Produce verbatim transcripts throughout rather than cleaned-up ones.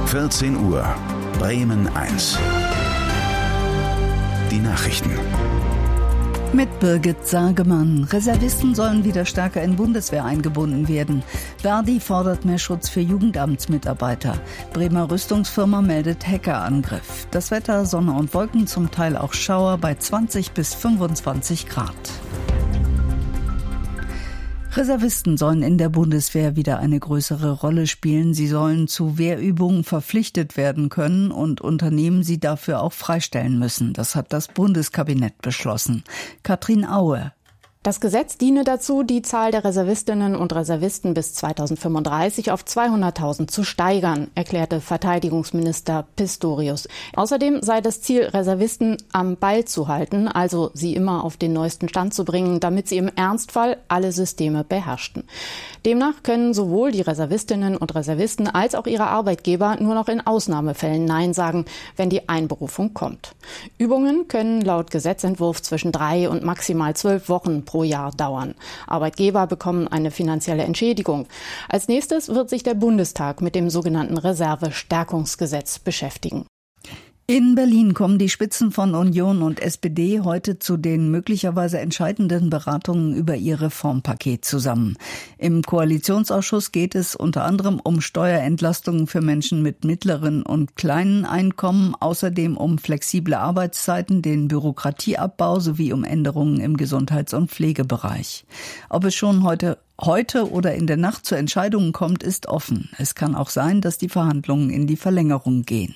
vierzehn Uhr, Bremen eins. Die Nachrichten. Mit Birgit Sagemann. Reservisten sollen wieder stärker in Bundeswehr eingebunden werden. Verdi fordert mehr Schutz für Jugendamtsmitarbeiter. Bremer Rüstungsfirma meldet Hackerangriff. Das Wetter, Sonne und Wolken, zum Teil auch Schauer bei zwanzig bis fünfundzwanzig Grad. Reservisten sollen in der Bundeswehr wieder eine größere Rolle spielen. Sie sollen zu Wehrübungen verpflichtet werden können und Unternehmen sie dafür auch freistellen müssen. Das hat das Bundeskabinett beschlossen. Katrin Aue. Das Gesetz diene dazu, die Zahl der Reservistinnen und Reservisten bis zweitausendfünfunddreißig auf zweihunderttausend zu steigern, erklärte Verteidigungsminister Pistorius. Außerdem sei das Ziel, Reservisten am Ball zu halten, also sie immer auf den neuesten Stand zu bringen, damit sie im Ernstfall alle Systeme beherrschten. Demnach können sowohl die Reservistinnen und Reservisten als auch ihre Arbeitgeber nur noch in Ausnahmefällen Nein sagen, wenn die Einberufung kommt. Übungen können laut Gesetzentwurf zwischen drei und maximal zwölf Wochen pro Jahr dauern. Arbeitgeber bekommen eine finanzielle Entschädigung. Als nächstes wird sich der Bundestag mit dem sogenannten Reservestärkungsgesetz beschäftigen. In Berlin kommen die Spitzen von Union und S P D heute zu den möglicherweise entscheidenden Beratungen über ihr Reformpaket zusammen. Im Koalitionsausschuss geht es unter anderem um Steuerentlastungen für Menschen mit mittleren und kleinen Einkommen, außerdem um flexible Arbeitszeiten, den Bürokratieabbau sowie um Änderungen im Gesundheits- und Pflegebereich. Ob es schon heute Heute oder in der Nacht zu Entscheidungen kommt, ist offen. Es kann auch sein, dass die Verhandlungen in die Verlängerung gehen.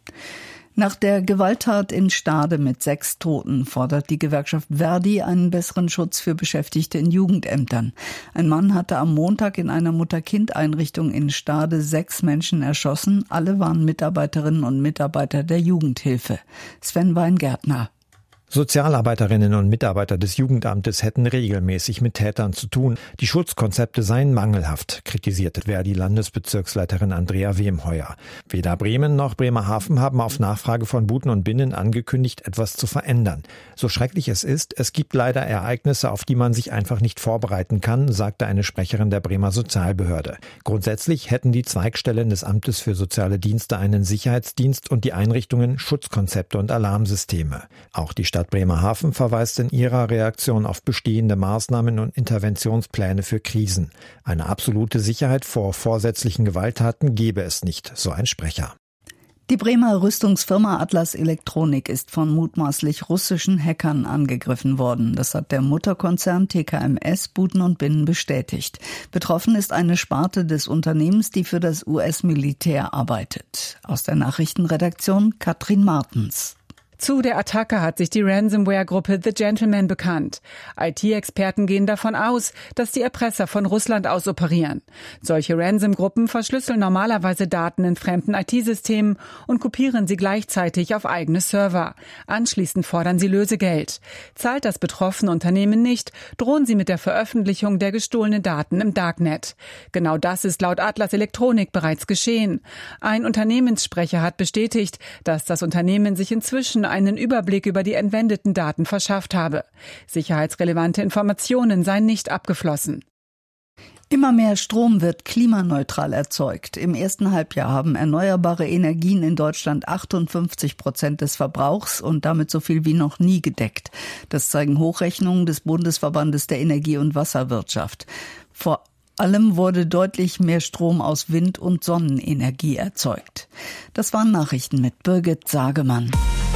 Nach der Gewalttat in Stade mit sechs Toten fordert die Gewerkschaft Verdi einen besseren Schutz für Beschäftigte in Jugendämtern. Ein Mann hatte am Montag in einer Mutter-Kind-Einrichtung in Stade sechs Menschen erschossen. Alle waren Mitarbeiterinnen und Mitarbeiter der Jugendhilfe. Sven Weingärtner. Sozialarbeiterinnen und Mitarbeiter des Jugendamtes hätten regelmäßig mit Tätern zu tun. Die Schutzkonzepte seien mangelhaft, kritisierte Verdi-Landesbezirksleiterin Andrea Wemheuer. Weder Bremen noch Bremerhaven haben auf Nachfrage von Buten und Binnen angekündigt, etwas zu verändern. So schrecklich es ist, es gibt leider Ereignisse, auf die man sich einfach nicht vorbereiten kann, sagte eine Sprecherin der Bremer Sozialbehörde. Grundsätzlich hätten die Zweigstellen des Amtes für soziale Dienste einen Sicherheitsdienst und die Einrichtungen Schutzkonzepte und Alarmsysteme. Auch die Stadt Bremerhaven verweist in ihrer Reaktion auf bestehende Maßnahmen und Interventionspläne für Krisen. Eine absolute Sicherheit vor vorsätzlichen Gewalttaten gebe es nicht, so ein Sprecher. Die Bremer Rüstungsfirma Atlas Elektronik ist von mutmaßlich russischen Hackern angegriffen worden. Das hat der Mutterkonzern T K M S Buten und Binnen bestätigt. Betroffen ist eine Sparte des Unternehmens, die für das U S-Militär arbeitet. Aus der Nachrichtenredaktion Katrin Martens. Zu der Attacke hat sich die Ransomware-Gruppe The Gentleman bekannt. I T-Experten gehen davon aus, dass die Erpresser von Russland aus operieren. Solche Ransom-Gruppen verschlüsseln normalerweise Daten in fremden I T-Systemen und kopieren sie gleichzeitig auf eigene Server. Anschließend fordern sie Lösegeld. Zahlt das betroffene Unternehmen nicht, drohen sie mit der Veröffentlichung der gestohlenen Daten im Darknet. Genau das ist laut Atlas Elektronik bereits geschehen. Ein Unternehmenssprecher hat bestätigt, dass das Unternehmen sich inzwischen einen Überblick über die entwendeten Daten verschafft habe. Sicherheitsrelevante Informationen seien nicht abgeflossen. Immer mehr Strom wird klimaneutral erzeugt. Im ersten Halbjahr haben erneuerbare Energien in Deutschland achtundfünfzig Prozent des Verbrauchs und damit so viel wie noch nie gedeckt. Das zeigen Hochrechnungen des Bundesverbandes der Energie- und Wasserwirtschaft. Vor allem wurde deutlich mehr Strom aus Wind- und Sonnenenergie erzeugt. Das waren Nachrichten mit Birgit Sagemann.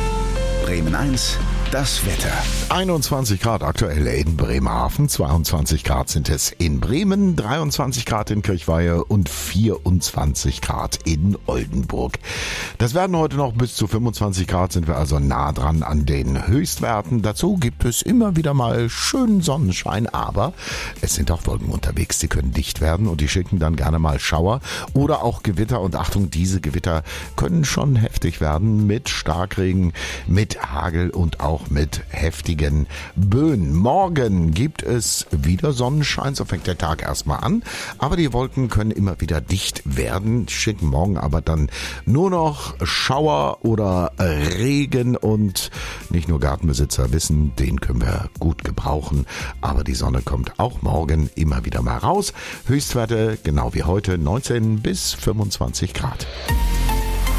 Bremen eins, das Wetter. einundzwanzig Grad aktuell in Bremerhaven, zweiundzwanzig Grad sind es in Bremen, dreiundzwanzig Grad in Kirchweihe und vierundzwanzig Grad in Oldenburg. Das werden heute noch bis zu fünfundzwanzig Grad, sind wir also nah dran an den Höchstwerten. Dazu gibt es immer wieder mal schönen Sonnenschein, aber es sind auch Wolken unterwegs, die können dicht werden und die schicken dann gerne mal Schauer oder auch Gewitter. Und Achtung, diese Gewitter können schon heftig werden mit Starkregen, mit Hagel und auch mit heftigen Böen. Morgen gibt es wieder Sonnenschein, so fängt der Tag erstmal an, aber die Wolken können immer wieder dicht werden, schicken morgen aber dann nur noch Schauer oder Regen und nicht nur Gartenbesitzer wissen, den können wir gut gebrauchen, aber die Sonne kommt auch morgen immer wieder mal raus. Höchstwerte genau wie heute neunzehn bis fünfundzwanzig Grad.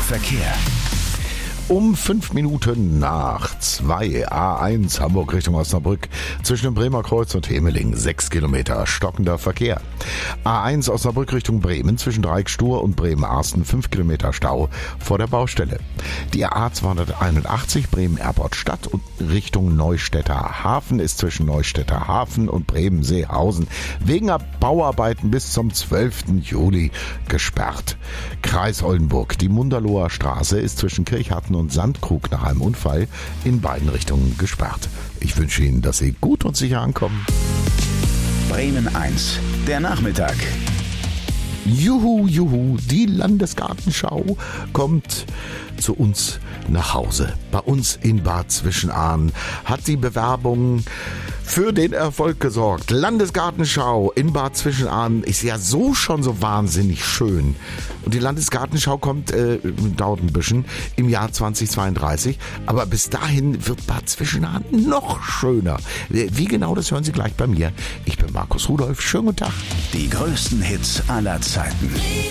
Verkehr. Um fünf Minuten nach zwei, A eins Hamburg Richtung Osnabrück, zwischen dem Bremer Kreuz und Hemeling, sechs Kilometer stockender Verkehr. A eins Osnabrück Richtung Bremen, zwischen Dreieckstur und Bremen-Arsten, fünf Kilometer Stau vor der Baustelle. Die A zweihunderteinundachtzig Bremen-Erport-Stadt und Richtung Neustädter Hafen ist zwischen Neustädter Hafen und Bremen-Seehausen wegen Bauarbeiten bis zum zwölften Juli gesperrt. Kreis Oldenburg, die Munderloher Straße ist zwischen Kirchharten und Sandkrug nach einem Unfall in beiden Richtungen gesperrt. Ich wünsche Ihnen, dass Sie gut und sicher ankommen. Bremen eins, der Nachmittag. Juhu, juhu, die Landesgartenschau kommt zu uns nach Hause. Bei uns in Bad Zwischenahn hat die Bewerbung für den Erfolg gesorgt. Landesgartenschau in Bad Zwischenahn ist ja so schon so wahnsinnig schön. Und die Landesgartenschau kommt, äh, dauert ein bisschen, im Jahr zweitausendzweiunddreißig. Aber bis dahin wird Bad Zwischenahn noch schöner. Wie genau, das hören Sie gleich bei mir. Ich bin Markus Rudolph. Schönen guten Tag. Die größten Hits aller Zeiten.